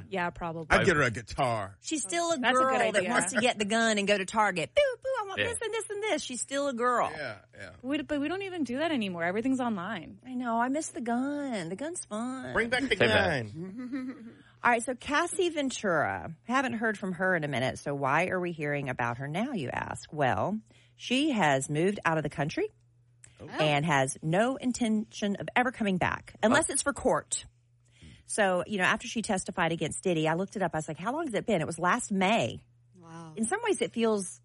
Yeah, probably. I'd get her a guitar. She's still a That's a good girl that idea. wants to get the gun and go to Target. Boo, boo, I want Yeah. this and this and this. She's still a girl. Yeah. But we don't even do that anymore. Everything's online. I know. I miss the gun. The gun's fun. Bring back the Say gun. All right, so Cassie Ventura. Haven't heard from her in a minute, so why are we hearing about her now, you ask? Well, she has moved out of the country and has no intention of ever coming back, unless it's for court. So, after she testified against Diddy, I looked it up. I was like, how long has it been? It was last May. Wow. In some ways, it feels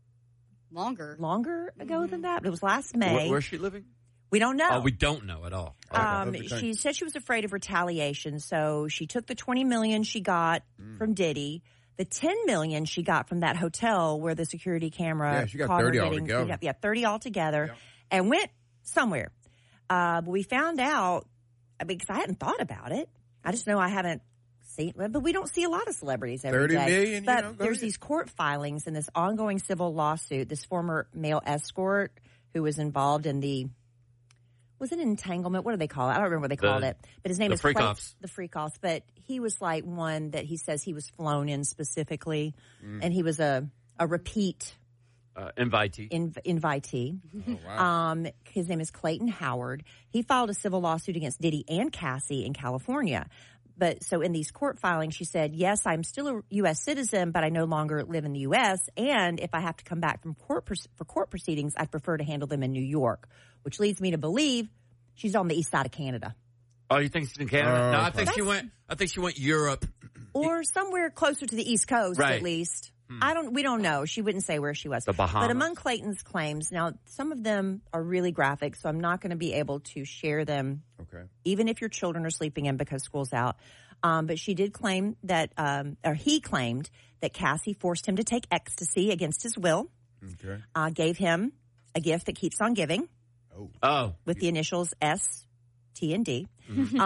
Longer. longer ago than that. But it was last May. Where's she living? We don't know. Oh, we don't know at all. She said she was afraid of retaliation, so she took the $20 million she got from Diddy, the $10 million she got from that hotel where the security camera. Yeah, she got caught her 30 getting altogether. beat up. Yeah, 30 altogether, and went somewhere. But we found out because I hadn't thought about it. I just know I haven't seen, but we don't see a lot of celebrities every 30 day. million, But go there's ahead. these court filings and this ongoing civil lawsuit. This former male escort who was involved in was it entanglement? What do they call it? I don't remember what they called it. But his name the is freak-offs. The freak-offs. But he was like one that he says he was flown in specifically, and he was a repeat Invitee. invitee. Oh, wow. His name is Clayton Howard. He filed a civil lawsuit against Diddy and Cassie in California. But so in these court filings, she said, yes, I'm still a U.S. citizen, but I no longer live in the U.S. And if I have to come back from for court proceedings, I'd prefer to handle them in New York, which leads me to believe she's on the east side of Canada. Oh, you think she's in Canada? No, I okay. think she went Europe. Or somewhere closer to the East Coast, Right. at least. We don't know. She wouldn't say where she was. The Bahamas. But among Clayton's claims, now some of them are really graphic, so I'm not going to be able to share them, Okay. even if your children are sleeping in because school's out. But she did claim that, or he claimed that Cassie forced him to take ecstasy against his will, Okay. gave him a gift that keeps on giving Oh. with the initials S, T, and D.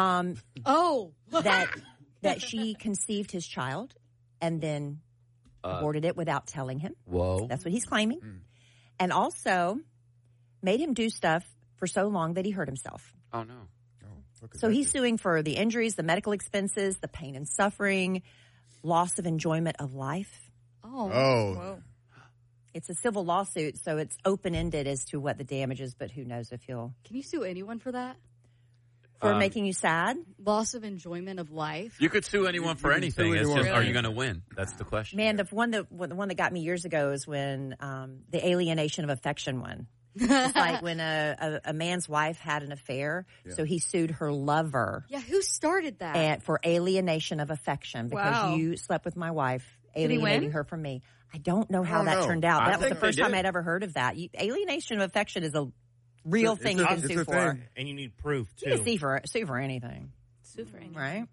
Oh. That she conceived his child and then aborted it without telling him. Whoa. That's what he's claiming. And also made him do stuff for so long that he hurt himself. Oh, no. Look at So that. he's suing for the injuries, the medical expenses, the pain and suffering, loss of enjoyment of life. Oh. Oh. It's a civil lawsuit, so it's open-ended as to what the damage is, but who knows if he'll... Can you sue anyone for that? For making you sad? Loss of enjoyment of life? You could sue anyone for anything. It's anyone. just, are Really? you going to win? That's the question. Man, the one that got me years ago is when the alienation of affection one. It's like when a man's wife had an affair, so he sued her lover Yeah, who started that? for alienation of affection because Wow. you slept with my wife, he alienating win? her from me. I don't know how don't that know. turned out. I That was the think they first time did. I'd ever heard of that. Alienation of affection is a real It's a- thing you can it's sue a for. thing. And you need proof, too. You can sue for anything, Sue for anything. right?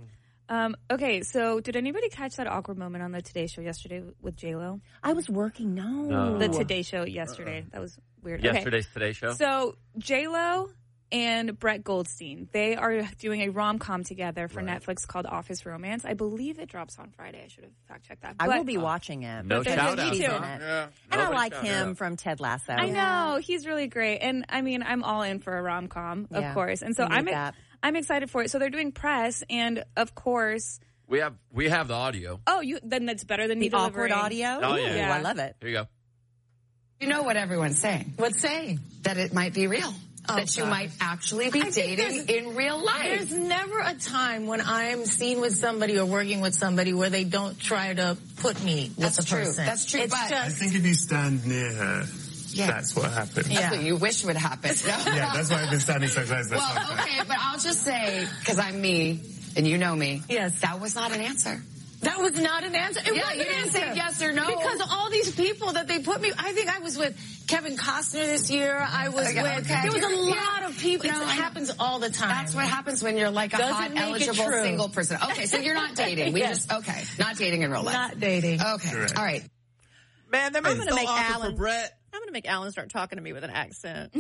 Okay, so did anybody catch that awkward moment on the Today Show yesterday with J-Lo? I was working. No. The Today Show yesterday. That was weird. Yesterday's Today Show? Okay. So J-Lo and Brett Goldstein, they are doing a rom-com together for Netflix called Office Romance. I believe it drops on Friday. I should have fact-checked that. I But will be watching it. No because shout-out. she's Me too. in it. Yeah. And I Nobody like shout him out. from Ted Lasso. I know. He's really great. And I mean, I'm all in for a rom-com, of Yeah. course. And so We need that. I'm excited for it. So they're doing press, and of course, We have the audio. then that's better than me The awkward delivering. audio. Oh, Ooh, yeah. I love it. Here you go. You know what everyone's saying. What's saying? That it might be real. that you God. might actually be dating in real life. There's never a time when I'm seen with somebody or working with somebody where they don't try to put me with the person. That's true. It's But just, I think if you stand near her, Yeah. that's what happens. that's what you wish would happen. Yeah, that's why I've been standing so close. That's Well, why. okay, but I'll just say, because I'm me, and you know me. Yes. That was not an answer. that was not an answer. It Yeah, was you an didn't answer. say yes or no. Because all these people that they put me, I think I was with Kevin Costner this year. I was Okay, with, okay. there was a Yeah. lot of people. No, it I know. happens all the time. That's what happens when you're like a Doesn't hot, make it eligible, true. single person. Okay, so you're not dating. Yes. Not dating in real life. Not dating. Okay, Correct. all right. Man, that made gonna it so make awkward Alan- for Brett. I'm going to make Alan start talking to me with an accent.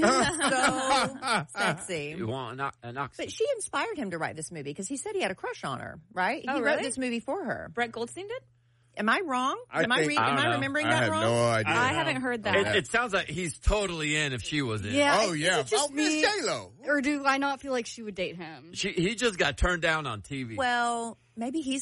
So sexy. You want an ox? But she inspired him to write this movie because he said he had a crush on her, right? Oh, he wrote really? this movie for her. Brett Goldstein did? Am I wrong? I Am I think- am I don't I know. remembering I that have wrong? no idea. I haven't heard that. It sounds like he's totally in if she was in. Yeah. Oh, yeah. Is it just Oh, Miss me? J-Lo. Or do I not feel like she would date him? He just got turned down on TV. Well, maybe he's